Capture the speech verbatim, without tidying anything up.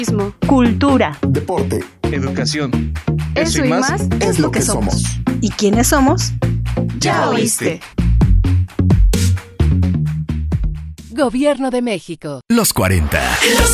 cultura, deporte, educación. Eso, Eso y más, más es lo que somos. ¿Y quiénes somos? Ya oíste. Gobierno de México. Los cuarenta.